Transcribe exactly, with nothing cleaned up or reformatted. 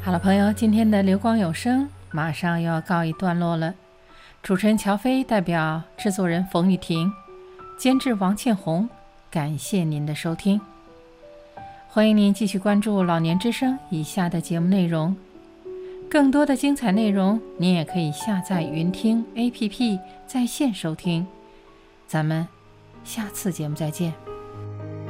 好了，朋友，今天的流光有声马上又要告一段落了。主持人乔飞代表制作人冯雨婷，监制王倩红，感谢您的收听。欢迎您继续关注老年之声以下的节目内容，更多的精彩内容您也可以下载云听 A P P 在线收听。咱们下次节目再见。